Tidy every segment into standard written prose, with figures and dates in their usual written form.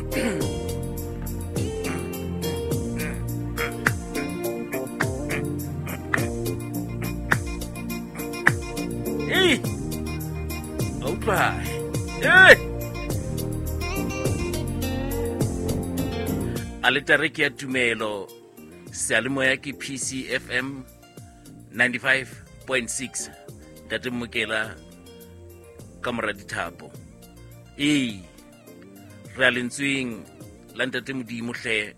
Hey! Outry! Hey! Alitariki ya Tumelo, Salimoya ki PCFM 95.6, Tate Mukela, Kamara Ditapo. Ralintswing, Lantate Modimo hle.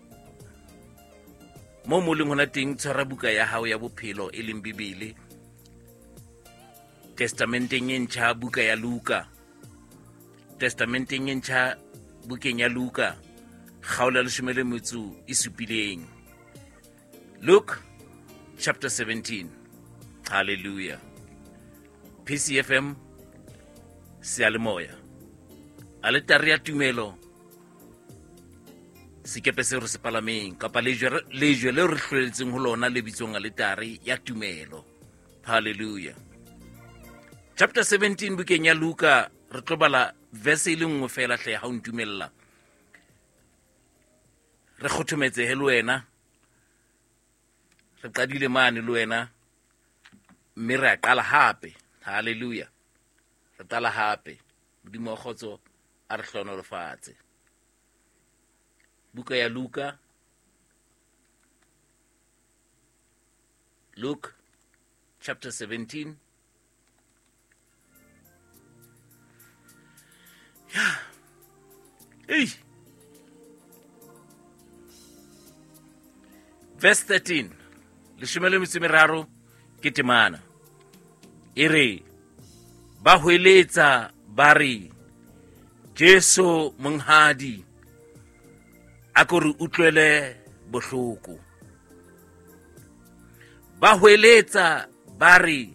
Mo moleng hona teng tshwara buka ya hao ya bophelo e leng Bibele. Testamenteng e ntjha buka ya Luka. Testamenteng e ntjha bukeng ya Luka. Kgaolo ya 17. Luke chapter 17. Hallelujah. PCFM Seyalemoya. Aletari ya Tumelo. Sikepe se re se palameng kapa lejwe le re hlweletseng ho lona le bitsong aletari ya Tumelo. Hallelujah. Chapter 17 bukeng ya Luka re tlo bala verse e le nngwe fela hle ha o ntumella. Re khothometse he le wena. Re qadile mane le wena. Mme re a qala hape. Hallelujah. Re qala hape. Modimo wa kgotso a re hlonolofatse. Buka ya Luka. Luke chapter 17. Yeah. Hey. Verse 13. Leshimele mitsemeraro ke temana. Ere ba hweletsa bari Jesu monghadi a ko re utlwele bohloko. Ba hweletsa bari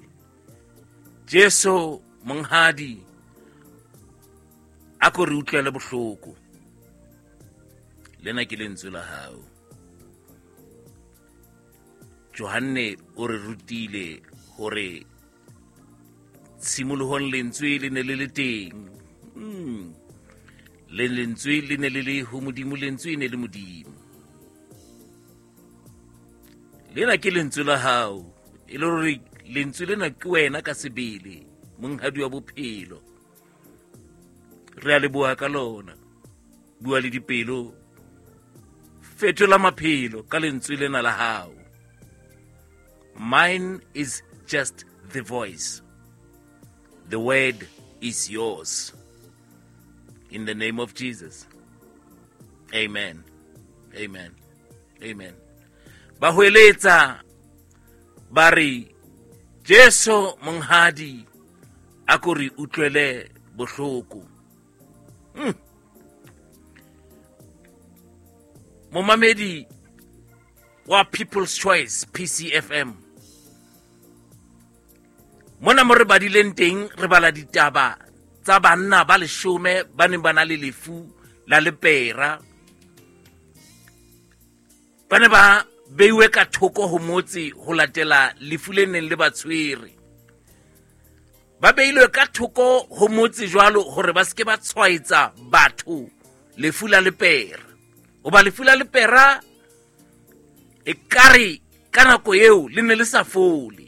Jesu monghadi a ko re utlwele bohloko. Lena ke lentswe la hao. Johanne o re rutile hore tshimolohong lentswe le ne le teng. Le lentswe le ne le ho Modimo, lentswe ne le Modimo. Lena ke lentswe la hao. E le hore lentswe lena ke wena ka sebele, monghadi wa bophelo. Re a leboha ka lona. Bua le dipelo. Fetola maphelo ka lentswe lena la hao. Mine is just the voice. The word is yours. In the name of Jesus. Amen. Amen. Amen. Ba hweletsa bari Jesu monghadi a ko re utlwele bohloko. Momamedi wa People's Choice PCFM. Mona mo re badileng teng re bala ditaba tsa banna ba 10 ba neng ba na le lefu la lepera. Ba ne ba beiwe ka thoko ho motse ho latela lefu le neng le ba tshwere. Ba beilwe ka thoko ho motse jwalo hore ba seke ba tshwaetsa batho lefu la lepera. O ba lefu la lepera e kare ka nako eo le ne le sa fole.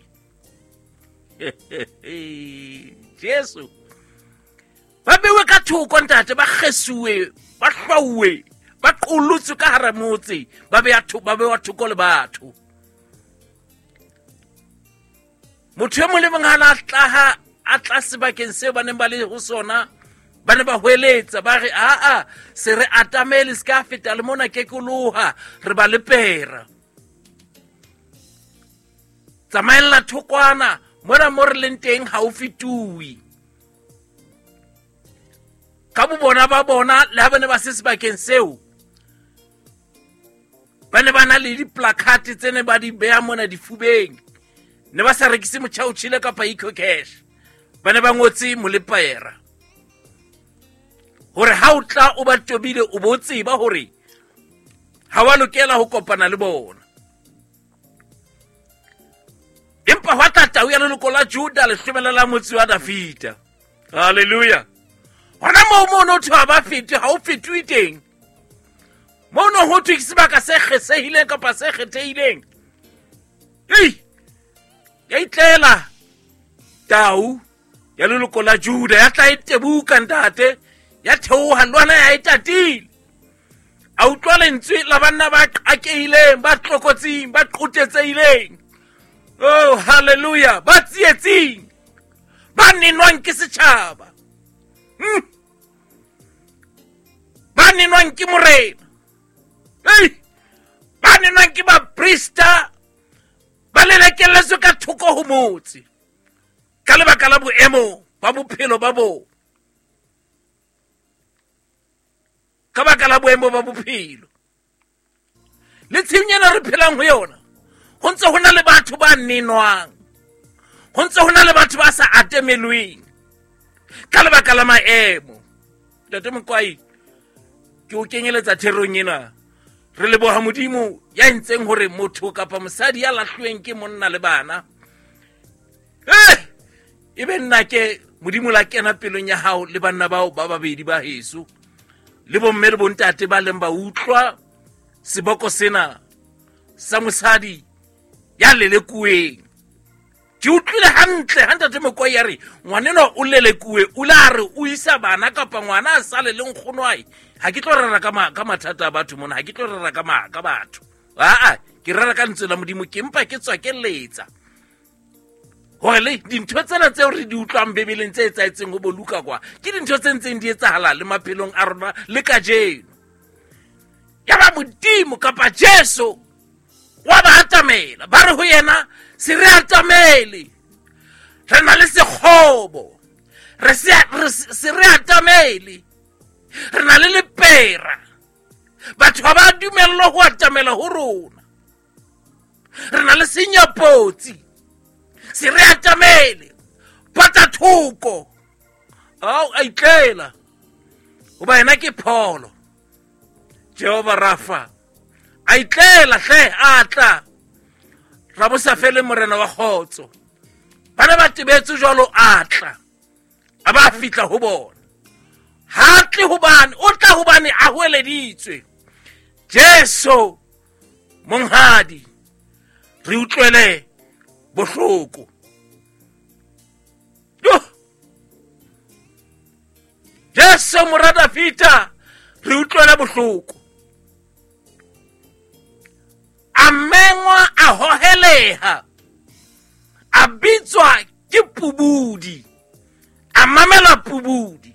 Jesu ba bewe ka thoko ntate, ba kgesuwe, ba hlauwe, ba qulutswe ka hara motse, ba be wa thoko le batho. Motho mo le mangana a tla sebakeng se ba neng ba le ho sona, ba ne ba hweletsa ba re se re atamele ska feta le mona ke koloha re ba lepera. Tsamaela thokwana mona mo re leng teng ha o fitui. Ka bona ba bona le ha bane ba se sebakeng seo, ba ne ba na le di-placard tsene ba di beha mona difubeng. Ne ba sa rekise motjhaotjhile kapa eco cash. Ba ne ba ngotse molepera hore ha o tla o ba tobile o bo tseba hore ha wa lokela ho kopana le bona. Empa wa tata o ya leloko la Juda le hlomelela motse wa Davida. Hallelujah. Hona mo no thwa ba fete ha o fetwe teng. Mo no ho thwe sebaka se kgesehileng kapa se kgethehileng. Ya itlela tau ya leloko la Juda ya tla itebuka ntate ya theoha lwana ya itatile. A utlwa lentswe la banna ba qakehileng ba tlokotsing ba qotetsehileng. Oh hallelujah, ba tsietsing ba ninwang ke setjhaba. Ba ninwang ke morena. Ba ninwang ke ba priesta ba lelekeletswe ka thoko ho motse ka lebaka la boemo ba bophelo ba bo. Ka baka la boemo ba bophelo le tshinyana re phelang ho yona, ho ntse ho na le batho ba ninwang, ho ntse ho na le batho ba sa atemelweng ka lebaka la maemo. Ntate Mokwai, ke o kenyeletsa therong ena. Re leboha Modimo ya ntseng hore motho kapa mosadi ya lahlweng ke monna le bana, ebe nna ke Modimo la kena pelong ya hao le banna bao ba babedi ba heso le bomme le bontate ba leng ba utlwa seboko sena sa mosadi ya lelekuweng. Ke utlwile hantle Ntate Mokwai ya re ngwaneno o lelekuwe, o la re o isa bana kapa ngwana a sale le nkgonwae. Ha ke tlo rera ka mathata a batho mona, ha ke tlo rera ka batho. Ke rera ka lentswe la Modimo, ke mpa ke tswa ke letsa hore le dintho tsena tseo re di utlwang Bebeleng tse etsaetseng ho Boluka kwa ke dintho tse ntseng di etsahala le maphelong a rona le kajeno. Ya ba Modimo kapa Jesu wa ba atamela, ba re ho yena se re atamele, re na le sekgobo, se re atamele, re na le lepera. Batho ba ba dumella ho atamela ho rona, re na le senyapotsi, se re atamele pata thoko. A itlela o ba yena ke pholo Jehova Rafa, a itlela hle atla ra bo sa fele morena wa khotso. Bana ba tebetse jwalo atla a ba fitla ho bona. Ha tle hobane o tla hobane a hoeleditswe. Jesu monghadi re utlwele bohloko. Jesu morada fita re utlwele bohloko. Amengwa a hoheleha, a bitswa ke pubudi, a mamela pubudi.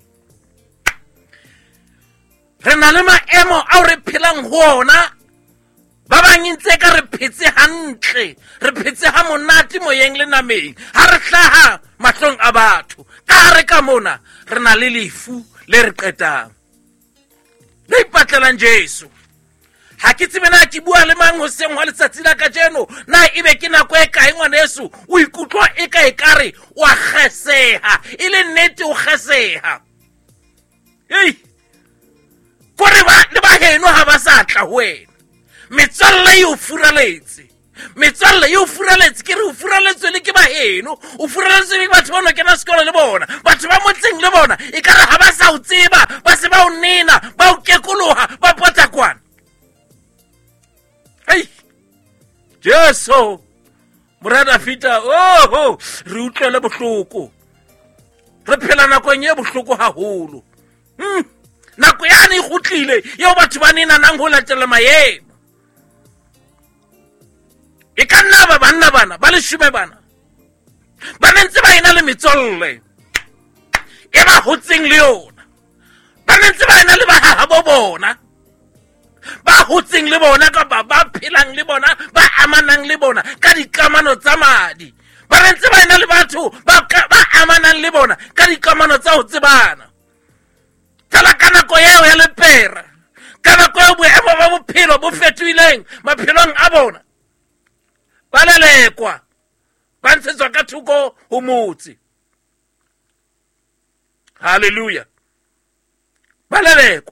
Re na le maemo a re phelang ho ona, ba bang ntse ka re phetse hantle, re phetse ha monate moyeng le nameng, ha re hlaha mahlong a batho. Ka re ka mona re na le lefu le re qetang, le ipatlelang Jesu. Ha ke tsebe na ke bua le mang ho seng wa letsatsi la kajeno, na ebe ke nako e kae ngwana Yesu o ikutlwa e ka ekare wa kgeseha, e le nnete o kgeseha. Kore ba le ba heno ha ba sa tla ho wena, metswalle yo furaletse, metswalle yo furaletse, ke re o furaletswe le ke ba heno, o furaletswe le batho ba no kena sekolo le bona, batho ba motseng le bona e ka re ha ba sa o tseba, ba se ba o nena, ba o kekoloha, ba potakwana. Jesu morada fita, re utlwele bohloko, re phela nakong e bohloko haholo. Nako yane e kgutlile eo batho ba nenanang ho latela maemo. E ka nna ba banna bana ba leshome bana ba ntse ba ena le metswalle e ba hotseng le yona, ba ntse ba ena le bahabo bona, ba hotseng le bona ka ba phelang le bona, ba amanang le bona ka dikamano tsa madi, ba ntse ba ena le batho ba amanang le bona ka dikamano tsa ho tsebana. Tala ka nako eo ya lepera, ka nako eo boemo ba bophelo bo fetohileng maphelong a bona, ba lelekwa, ba ntshetswa ka thoko ho motse. Hallelujah. Ba lelekwa,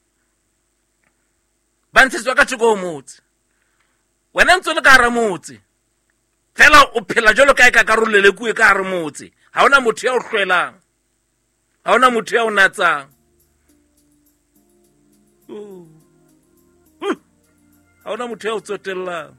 ba ntshetswa ka thoko ho motse. Wena ntse le ka hara motse, fela o phela jwalo ka e ka karolelekuwe ka hara motse, ha ona motho ya o hlwelang, ha ona motho ya o natsang. Ha ona motho ya o tsotellang.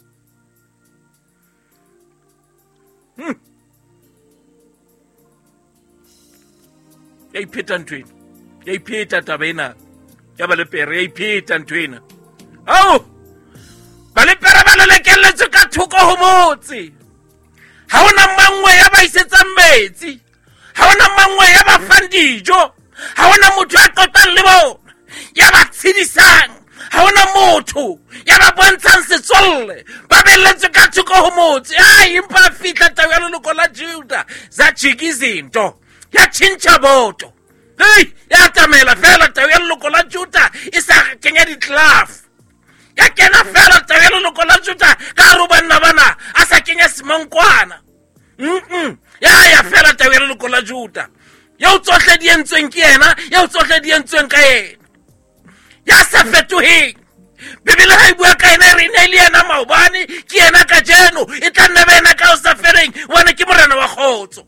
Ya ipheta ntwena. Ya ipheta tabena. Ya ba le pere, ya ipheta ntwena. Ao! Ba le pere ba le lekelletse ka thoko ho motse. Ha ona mangwe ya ba isetsang metsi. Ha ona mangwe ya ba fang dijo. Ha ona motho ya qotang le bona. Ya ba tshedisang. Ha ona motho ya ba bontshang setswalle. Ba belletse ka thoko ho motse. Impa fitla taba ya leloko la Juda. Za jiki izinto. Ya tshintsha boto. Ya tamela fela taba ya leloko la Juda. Isa kenya ditlaf. Ya kena fela taba ya leloko la Juda. Ka ruba bana asa kenya simonkwana. Ya fela taba ya leloko la Juda. Ya utsohle di entsweng ke yena, ya utsohle di entsweng ka yena. Ya sa fetoheng. Bibele ha bua ka ena re ne le yena maobane ke yena ka jeno e tla nne bena ka o sa fereng wena ke morena wa khotso.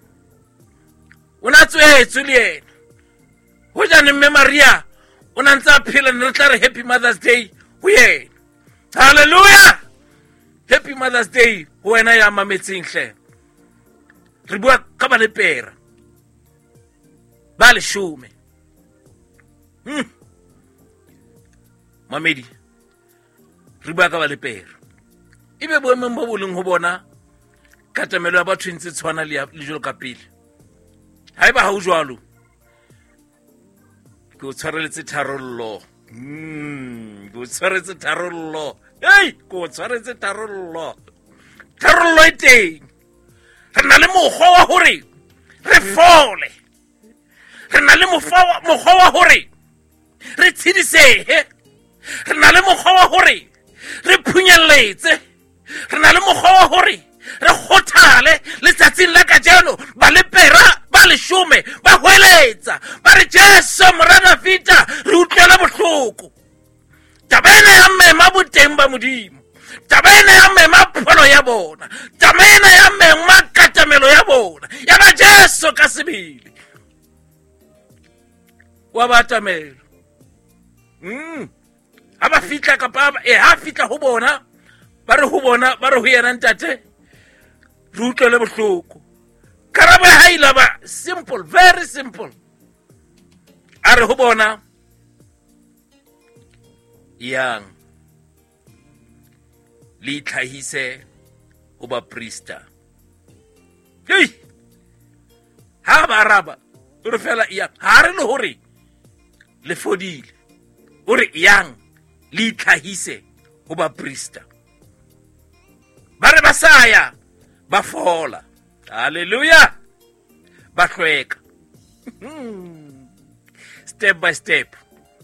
Una tswetse le yena. Ho jane mme Maria ona ntsa phela ne re tla re happy Mother's Day ho yena. Hallelujah. Happy Mother's Day ho wena ya mametseng hle. Re bua ka ba le pera. Ba le shume. Mamedi. Re bua ka ba le pera. Ibe boemong bo boleng ho bona katamelo ya batho ntse tshwana le jolo ka pele. Haeba ha o jwalo. Go tshwareletse tharollo. Go tshwaretse tharollo. Go tshwaretse tharollo. Tharollo e teng. Re na le mokgwa wa hore re fole. Re na le mokgwa wa hore re tshidisehe. Re na le mokgwa wa hore re phunyelletse. Re na le mokgwa wa hore re kgothale letsatsing la kajeno ba le pera ba le shume ba hweletsa ba re Jesu morena fita re utlwela bohloko. Tabene ya mema boteng ba modimo. Tabene ya mema pholo ya bona. Tabene ya mema katamelo ya bona. Ya ba Jesu ka sebele. Wa batamelo. Aba fitla ka papa ha fitla ho bona. Ba re ho bona ba re ho yena ntate. Re utlwele bohloko. Karabo ya haila ba simple, very simple. Are ho bona yang li tlhahise ho ba priester. Ha ba raba re fela ya ha re le hore le fodile hore yang li tlhahise ho ba priester. Ba re basaya ba fola. Hallelujah. Ba hlweka. Step by step.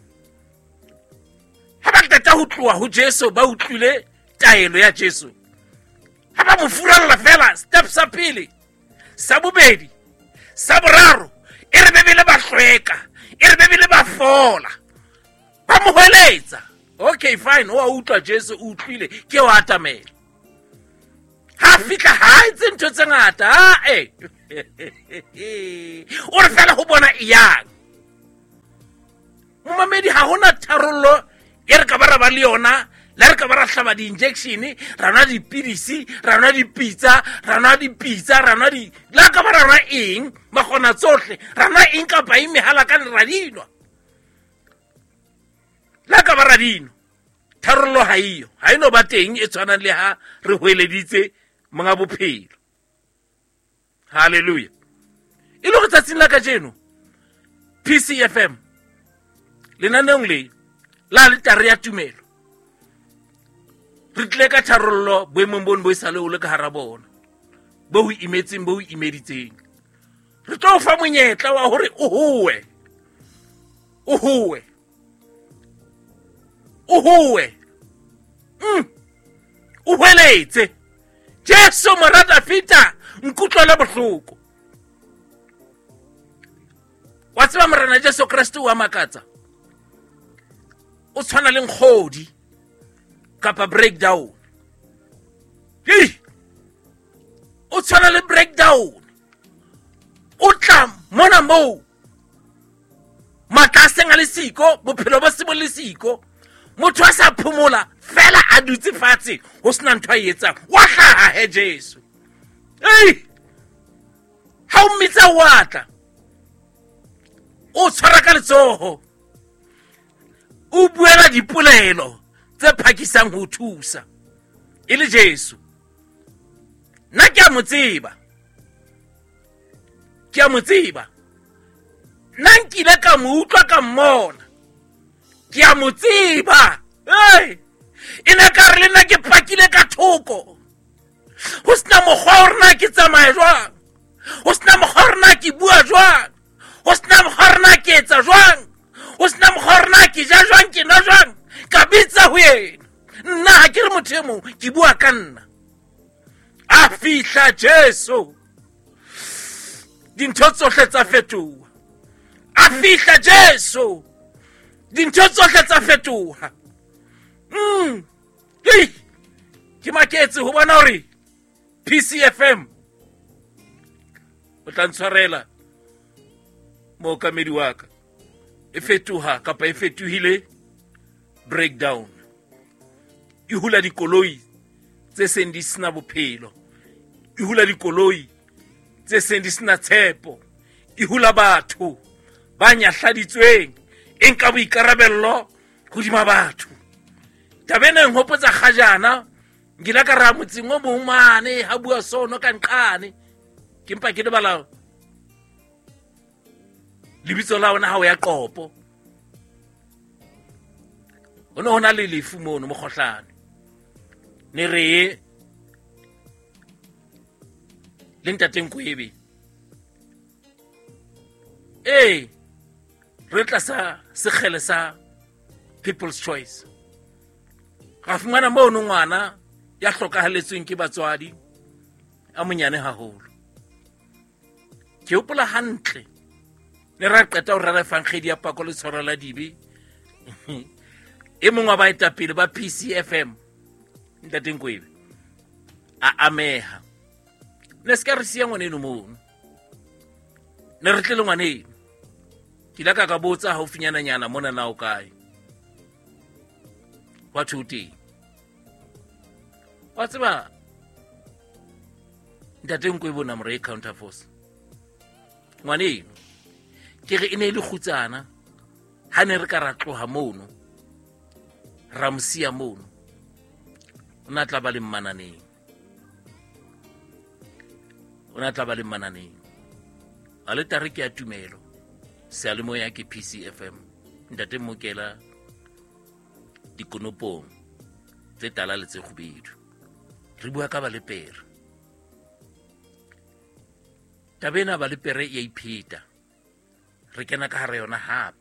Ha ba tata ho tloa ho Jesu ba utlwile taelo ya Jesu. Ha ba mo furalla fela step sa pele. Sa bobedi. Sa boraro. E re bebele ba hlweka. E re bebele ba fola. Ba mo hweletsa. Okay fine. O a utlwa Jesu o utlwile ke o atamela. Ha fitla ha itse ntho tse ngata o re fela ho bona yang. Momamedi ha hona tharollo e re ka bara ba le yona. La re ka bara hlaba di injection, rana di pidisi, rana di pizza, rana di pizza, rana di la ka bara rana eng ba gona tsohle, rana eng ka ba imehala ka radinwa. La ka bara dino. Tharollo ha iyo. Ha ino ba teng e tshwana le ha re hweleditse mga bophelo. Hallelujah. Ilo go tsatsing la ka jeno. PCFM. Lenanong le la letare ya tumelo. Re tle ka tharollo boemong bono bo isale o le ka hara bona. Bo ho imetseng bo ho imeditseng. Re tlo fa monyetla wa hore o howe. O howe. O howe. O hweletse. Jesu morata fita nkutlwa bohloko. Wa tseba morena Jesu Kristo wa makatsa. O tshwana le nkgodi kapa breakdown. O tshwana le breakdown. O tla mona mo matla a seng a le siko, bophelo bo se bo le siko, motho a sa phomola fela a dutse fatshe ho sena ntho a etsang, wa hlaha he Jesu. Ei, ha o mmitsa wa tla o tshwara ka letsoho, o buela dipolelo tse phakisang ho thusa e le Jesu. Nna ke a mo tseba, nna nkile ka mo utlwa ka mmona, ke a mo tseba. E ne ka re le nna ke pakile ka thoko, ho sena mokgwa hore na ke tsamaya jwang, ho sena mokgwa hore na ke bua jwang, ho sena mokgwa hore na ke etsa jwang, ho sena mokgwa hore na ke ja jwang, ke nwa jwang, ka bitsa ho yena. Nna ha ke re motho e mong, ke bua ka nna. A fihla Jesu, dintho tsohle tsa fetoha. A fihla Jesu, dintho tsohle tsa fetoha. Ke maketse ho bona hore PCFM o tla ntshwarela mookamedi wa ka, e fetoha kapa e fetohile breakdown. E hula dikoloi tse seng di sena bophelo, e hula dikoloi tse seng di sena tshepo, e hula batho ba nyahladitsweng e nka boikarabello hodima batho. Tabeneng hopotsa kgajana ngila ka ra motseng o mong mane ha bua sono ka nqane, ke mpa ke lebala lebitso la ona ha o ya Qopo. Ono hona le lefu mono mo Kgohlane, ne re le ntate Nkwebe. Re tlasa sekgele sa People's Choice. Ga fumana mono ngwana ya hlokahalletsweng ke batswadi a monyane haholo. Ke hopola hantle ne ra qeta ho rala fankgedi ya Pako le tshwara la Dibe. E mongwe wa baetapele ba PCFM, ntate Nkwebe, a ameha. Ne se ka re siya ngwaneno mono, ne re tle le ngwaneno. Ke la ka botsa haufinyana nyana mona na o kae, wa thuti wa tseba ntate Nkwebe bona more counter force. Ngwaneno ke re ene le khutsana ha ne re ka ra tloha mono ra msia mono, ona tla ba le mmananeng, a le tare ke a Tumelo, sealemoya ke PCFM, ntate Mokela dikonopong tse tala le tse khubedu. Re bua ka Balepere. Tabena Balepere ya ipheta, re kena ka hare yona hape.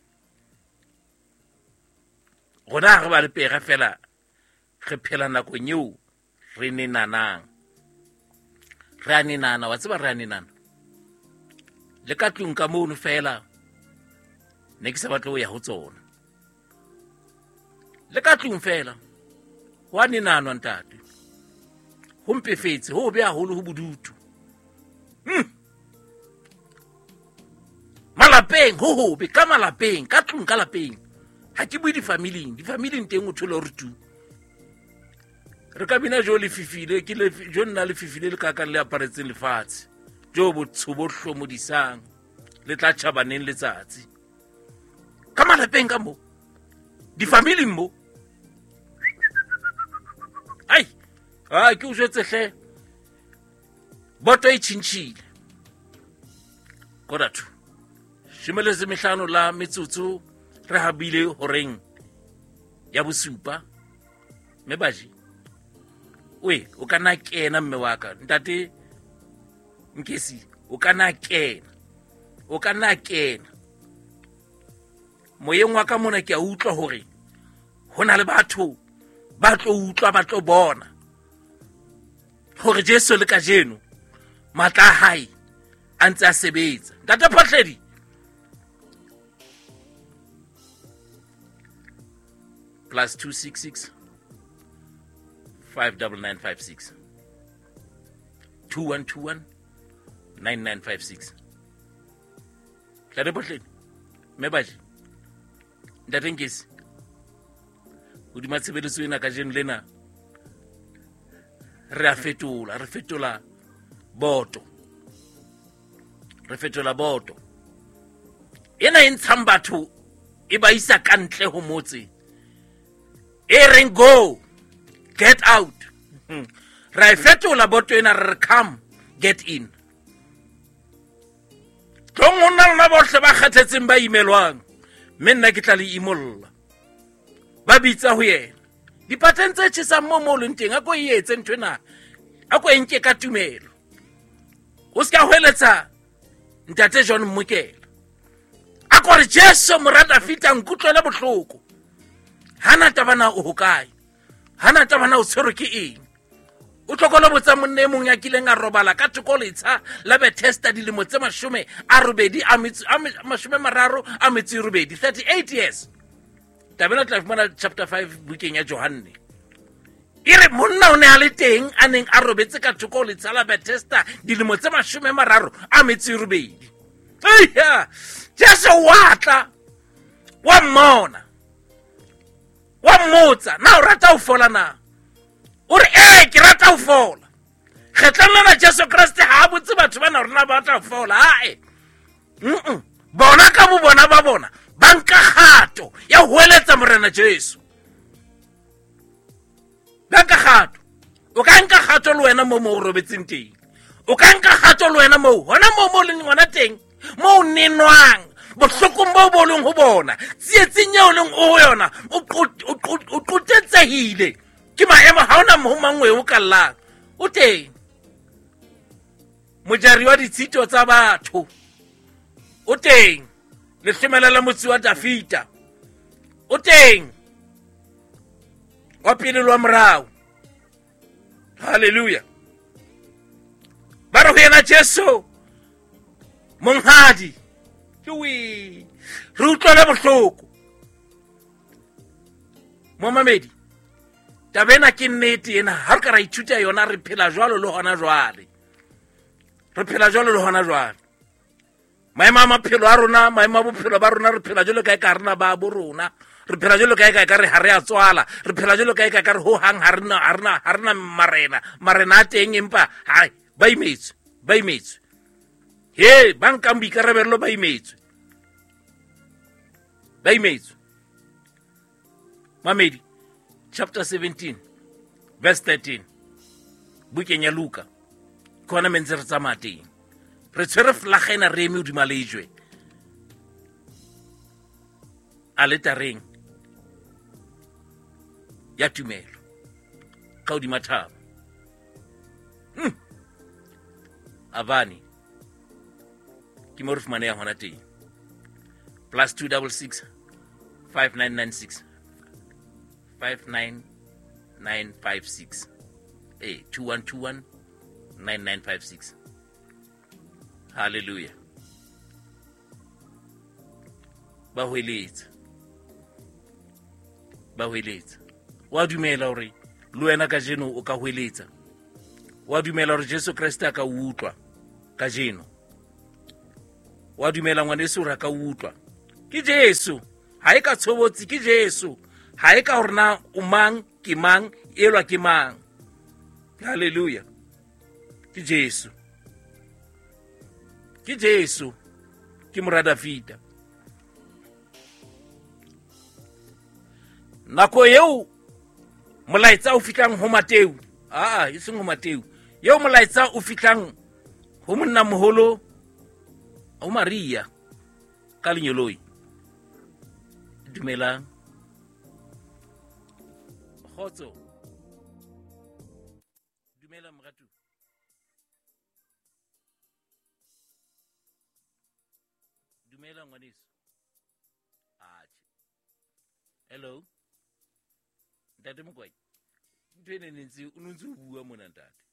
Gona re Balepere fela re phela nako nyeo re nenanang. Re a nenana, wa tseba re a nenana. Le ka tlung ka mono fela ne ke sa batla ho ya ho tsona. Le ka tlung fela wa nenanwa ntate, ho mpefetse, ho be haholo ho bodutu. Malapeng ho hobe, ka malapeng, ka tlung ka lapeng. Ha ke bue difamiling teng o thole hore tu re ka bina jo le fifile, ke le jo nna le fifile le ka le aparetseng lefatshe jo bo tshobo hlomodisang le tla tjhabaneng letsatsi ka malapeng ka mo difamily mo. Ke o jwetse hle boto e tshintshile koda tu shimele se mehlano la metsotso re habile horeng ya bosupa me baji. O kana kena mme wa ka ntate Nkesi, o kana kena moyeng wa ka mona ke a utlwa hore hona le batho ba tlo utlwa, ba tlo bona hore Jesu le ka jeno matla a hae a ntse a sebetsa. Ntate Phahledi, +266 59956 2121 9956. Ntate Phahledi, Mebaji, Ntatenkesi, hodima tshebediso ena kajeno lena, re fetola boto. Re fetola boto. Ena e ntshang batho e ba isa ka ntle ho motse. E reng go, get out. Re fetola boto ena re come, get in. Tlongonna lona bohle ba kgathetseng ba imelwang, mme nna ke tla le imolla. Ba bitsa ho yena. Dipateng tse tjhesang mo leng teng, a ko e etse nthwena. A ko e nke ka tumelo. O ska hweletsa Ntate John Mokele. A ko re Jesu morata fita nkutlwele bohloko. Hana tabana o hokae. Hana tabana o tshwerwe ke eng. O tlokolo botsa monne mong ya kileng a robala ka tokoletsha la Bethesda dilemo tse 38 years. Tabela tla fumana chapter 5 bukeng ya Johane. Ire monna o ne a le teng a neng a robetse ka tokoletsha la Bethesda dilemo tse 38. Eya, Jesu watla wa mmona. Wa mmotsa, na o rata ho fola na? O re ke rata ho fola. Kgetlanna Jesu Kriste ha botse batho bana rena ba rata ho fola. Bona ka bo bona ba bona, ba nka kgato ya ho hweletsa morena Jesu. Ba nka kgato. O ka nka kgato le wena mo robetseng teng. O ka nka kgato le wena mo, hona mo le ngwana teng, mo nenwang. Bohlokong bo leng ho bona, tsietseng eo leng o yona, o qotetsehile. Ke maemo ha ona mo mangwe o kallang. O teng. Mojari wa ditshito tsa batho. O teng. Lehlomela la motse wa Dafita. O teng. Wa pele lwa morao. Hallelujah. Ba re ho yena Jesu monghadi. Re utlwele bohloko. Momamedi, tabena ke nnete ena, ha re ka ra ithuta yona re phela jwalo le hona jwale. Re phela jwalo le hona jwale. Maemo a maphelo a rona, maemo a bophelo ba rona, re phela jwalo ka eka rena ba bo rona. Re phela jwalo ka eka re ha re a tswala. Re phela jwalo ka eka re ho hang ha rena marena a teng empa hai ba imetswe. He, ba nkang boikarabello ba imetswe. Mamedi, chapter 17, verse 13. Bukeng ya Luka. Kona mentse re tsamaya teng. Re tshwere flaga ena re eme hodima lejwe. A letareng ya tumelo. Ka hodima thaba. Avani. Ke mo re fumaneha hona teng. +266 5996 59956 2121 9956. Hallelujah. Ba hweletsa. Wa dumela hore le wena ka jeno o ka hweletsa. Wa dumela hore Jesu Kriste a ka utlwa ka jeno. Wa dumela ngwaneso ra ka utlwa. Ke Jesu, ha e ka tshobotsi ke Jesu. Ha e ka hore na o mang ke mang, elwa ke mang. Hallelujah. Ke Jesu. Ke morada fita. Nako eo molaetsa o fitlang ho Mateu. E seng ho Mateu. Eo molaetsa o fitlang ho monna moholo o Maria ka lenyoloi. Dumelang. Khotso. Dumela moratu. Dumela ngwaneso. Hello. Ntate Mokwai. Ntwene ntse o ntse o bua mona ntate.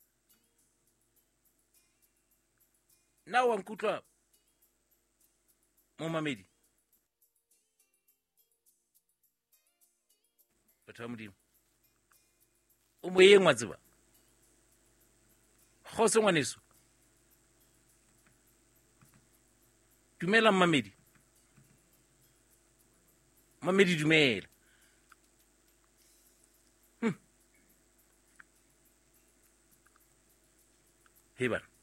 Na wa nkutlwa Momamedi. Batho ba Modimo. O moyeng wa tseba. Khotso ngwaneso. Dumela Mmamedi. Mamedi dumela. Hey bana.